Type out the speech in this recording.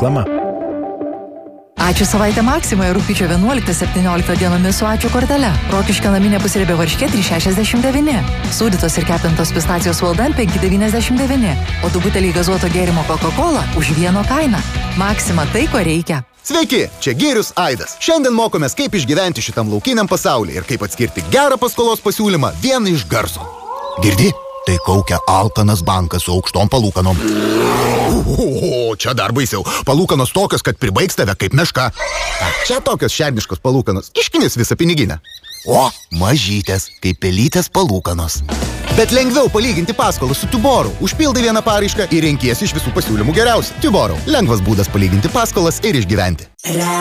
reklama. Ačiū savaitę Maksimoje rugpjūčio 11-17 dienomis su Ačiū kortele. Rokiškio naminė pusriebė varškė 3,69. Sūdytos ir kepintos pistacijos valdan 5,99. O du buteliai gazuoto gėrimo Coca-Cola už vieno kainą. Maksima tai, ko reikia. Sveiki, čia Girius Aidas. Šiandien mokomės, kaip išgyventi šitam laukiniam pasaulyje ir kaip atskirti gerą paskolos pasiūlymą vieną iš garso. Girdi? Tai kaukia alkanas bankas su aukštom palūkanom. O, čia dar baisiau. Palūkanos tokios, kad pribaigs tave kaip meška. Čia tokios šerniškos palūkanos. Iškinės visą piniginę. O, mažytės, kaip pelytės palūkanos. Bet lengviau palyginti paskolą su Tuboru. Užpildai vieną paraišką ir renkiesi iš visų pasiūlymų geriausią. Tuboru. Lengvas būdas palyginti paskolas ir išgyventi.